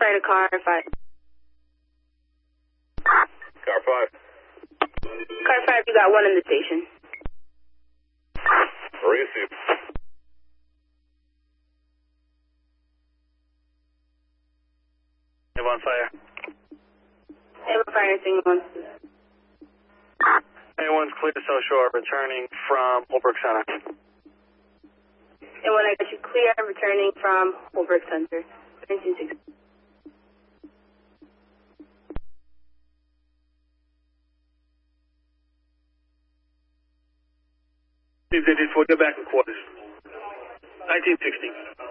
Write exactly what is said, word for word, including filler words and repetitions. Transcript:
fire to car five. Car five. Car five, you got one in the station. Receive. Have on fire. Have a fire single one. A one's clear South Shore, returning from Holbrook Center. And when I got you clear, returning from Holbrook Center. nineteen sixty. Steve, they did four, get back in quarters. nineteen sixty.